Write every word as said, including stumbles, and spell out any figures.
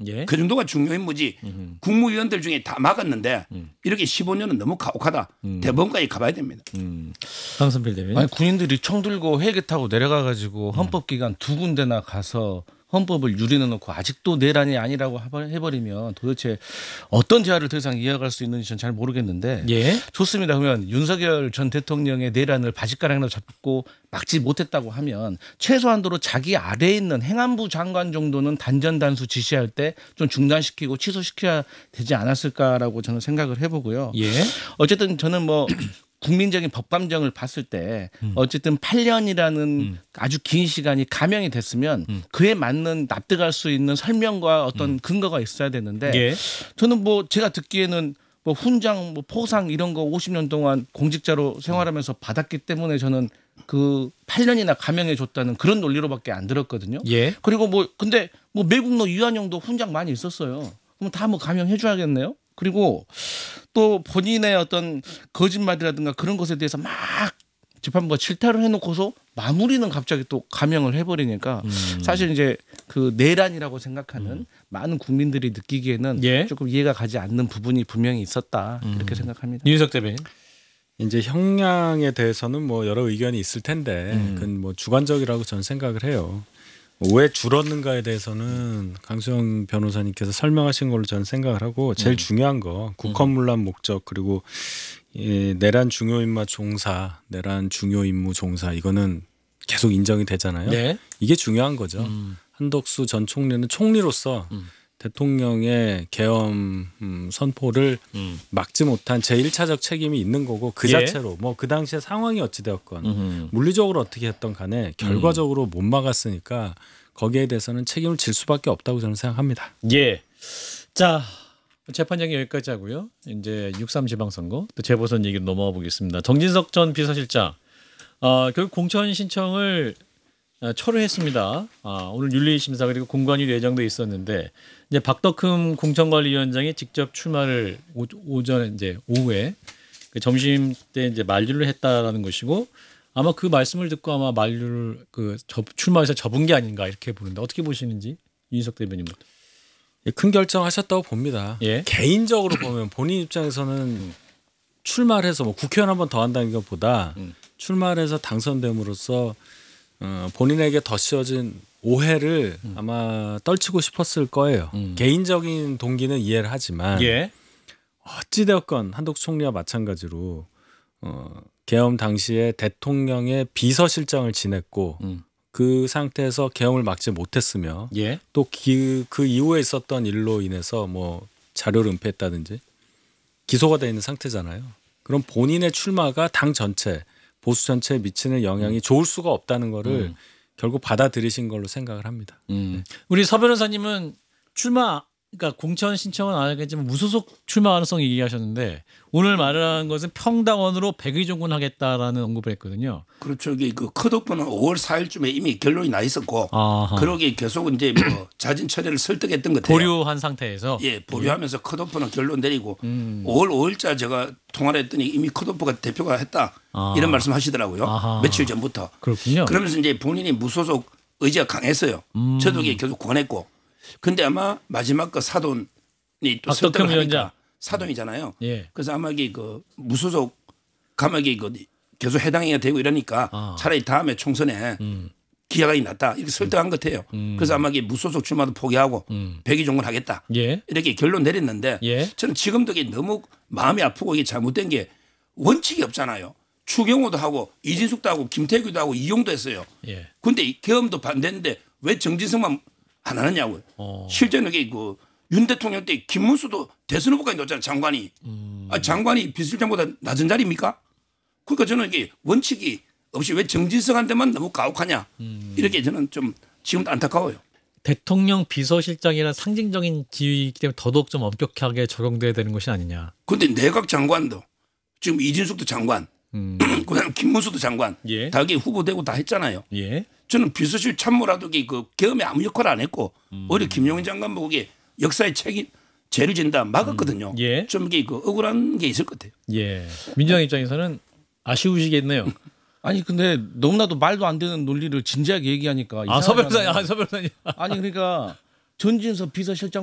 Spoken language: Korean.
예. 그 정도가 중요한 무지. 음흠. 국무위원들 중에 다 막았는데 음. 이렇게 십오 년은 너무 가혹하다. 음. 대법원까지 가봐야 됩니다. 음. 강선필 대변인. 아니 군인들이 총 들고 헬기 타고 내려가가지고 헌법기관 두 군데나 가서 헌법을 유린해 놓고 아직도 내란이 아니라고 해버리면 도대체 어떤 대화를 더 이상 이어갈 수 있는지 전 잘 모르겠는데 예. 좋습니다. 그러면 윤석열 전 대통령의 내란을 바짓가랑으로 잡고 막지 못했다고 하면 최소한도로 자기 아래에 있는 행안부 장관 정도는 단전단수 지시할 때 좀 중단시키고 취소시켜야 되지 않았을까라고 저는 생각을 해보고요. 예. 어쨌든 저는 뭐 국민적인 법감정을 봤을 때 어쨌든 팔 년이라는 음. 아주 긴 시간이 감형이 됐으면 음. 그에 맞는 납득할 수 있는 설명과 어떤 음. 근거가 있어야 되는데 예. 저는 뭐 제가 듣기에는 뭐 훈장, 뭐 포상 이런 거 오십 년 동안 공직자로 생활하면서 받았기 때문에 저는 그 팔 년이나 감형해 줬다는 그런 논리로밖에 안 들었거든요. 예. 그리고 뭐 근데 뭐 매국노 유한영도 훈장 많이 있었어요. 그럼 다 뭐 감형해 줘야겠네요. 그리고 또 본인의 어떤 거짓말이라든가 그런 것에 대해서 막 재판부가 질타를 해놓고서 마무리는 갑자기 또 감형을 해버리니까 음. 사실 이제 그 내란이라고 생각하는 음. 많은 국민들이 느끼기에는 예. 조금 이해가 가지 않는 부분이 분명히 있었다 음. 이렇게 생각합니다. 윤석 대변인. 이제 형량에 대해서는 뭐 여러 의견이 있을 텐데 음. 그건 뭐 주관적이라고 저는 생각을 해요. 왜 줄었는가에 대해서는 강수영 변호사님께서 설명하신 걸로 저는 생각을 하고 제일 음. 중요한 거 국헌문란 목적 그리고 이 내란 중요임무 종사, 내란 중요임무 종사 이거는 계속 인정이 되잖아요. 네. 이게 중요한 거죠. 음. 한덕수 전 총리는 총리로서 음. 대통령의 계엄 음, 선포를 음. 막지 못한 제일 차적 책임이 있는 거고 그 예. 자체로 뭐 그 당시에 상황이 어찌 되었건 음흠. 물리적으로 어떻게 했던 간에 결과적으로 못 막았으니까 거기에 대해서는 책임을 질 수밖에 없다고 저는 생각합니다. 예. 자, 재판 얘기 여기까지 하고요. 이제 육삼 지방선거 또 재보선 얘기로 넘어가 보겠습니다. 정진석 전 비서실장 어, 결국 공천 신청을 어, 철회했습니다. 아, 오늘 윤리심사 그리고 공관위 예정돼 있었는데 이제 박덕흠 공천관리위원장이 직접 출마를 오, 오전에 이제 오후에 그 점심 때 이제 만류를 했다라는 것이고 아마 그 말씀을 듣고 아마 만류를 그 접, 출마해서 접은 게 아닌가 이렇게 보는데 어떻게 보시는지 윤석 대변인부터. 큰 결정하셨다고 봅니다. 예. 개인적으로 보면 본인 입장에서는 출마를 해서 뭐 국회의원 한 번 더 한다는 것보다 음. 출마를 해서 당선됨으로써 어, 본인에게 더 씌워진 오해를 음. 아마 떨치고 싶었을 거예요. 음. 개인적인 동기는 이해를 하지만 예. 어찌되었건 한덕수 총리와 마찬가지로 어, 계엄 당시에 대통령의 비서실장을 지냈고 음. 그 상태에서 계엄을 막지 못했으며 예. 또 그 이후에 있었던 일로 인해서 뭐 자료를 은폐했다든지 기소가 돼 있는 상태잖아요. 그럼 본인의 출마가 당 전체 보수 전체에 미치는 영향이 음. 좋을 수가 없다는 거를 음. 결국 받아들이신 걸로 생각을 합니다. 음. 우리 서 변호사님은 출마 그러니까 공천 신청은 안 하겠지만 무소속 출마 가능성 얘기하셨는데 오늘 말한 것은 평당원으로 백의종군하겠다라는 언급을 했거든요. 그렇죠. 이게 그 컷오프는 오월 사일쯤에 이미 결론이 나 있었고 아하. 그러기에 계속 이제 뭐 자진 처리를 설득했던 것 같아요. 보류한 상태에서. 예, 보류하면서 컷오프는 결론 내리고 음. 오월 오일자 제가 통화를 했더니 이미 컷오프가 대표가 했다 아. 이런 말씀하시더라고요. 아하. 며칠 전부터. 그렇군요. 그러면서 이제 본인이 무소속 의지가 강했어요. 음. 저도 이게 계속 권했고. 근데 아마 마지막 그 사돈이 또 박덕흠 설득을 위원장. 하니까 사돈이잖아요. 예. 그래서 아마 이게 그 무소속 감옥이 그 계속 해당이 되고 이러니까 아. 차라리 다음에 총선에 음. 기회가 났다 이렇게 설득한 것 같아요. 음. 그래서 아마 이게 무소속 출마도 포기하고 음. 백의종군 하겠다 예. 이렇게 결론 내렸는데 예. 저는 지금도 이게 너무 마음이 아프고 이게 잘못된 게 원칙이 없잖아요. 추경호도 하고 이진숙도 하고 김태규도 하고 이용도 했어요. 예. 근데 계엄도 반대인데 왜 정진석만 안 하느냐고요. 어. 실제는 이게 그 윤 대통령 때 김문수도 대선 후보까지 놓잖아요. 장관이. 음. 아, 장관이 비서실장보다 낮은 자리입니까? 그러니까 저는 이게 원칙이 없이 왜 정진석한테만 너무 가혹하냐. 음. 이렇게 저는 좀 지금도 안타까워요. 대통령 비서실장이란 상징적인 지위이기 때문에 더더욱 좀 엄격하게 적용돼야 되는 것이 아니냐. 그런데 내각 장관도 지금 이진숙도 장관, 음. 그다음 김문수도 장관, 예. 다 이게 후보되고 다 했잖아요. 예. 저는 비서실 참모라도 그 계엄에 아무 역할을 안 했고 음. 오히려 김용인 장관 보고 이게 역사의 책임 죄를 진다 막았거든요. 음. 예. 좀 이게 그 억울한 게 있을 것 같아요. 예. 민주당 입장에서는 아쉬우시겠네요. 아니 근데 너무나도 말도 안 되는 논리를 진지하게 얘기하니까 아, 서 이상하잖아요. 변호사님, 아, 서 변호사님. 아니 그러니까 전진석 비서실장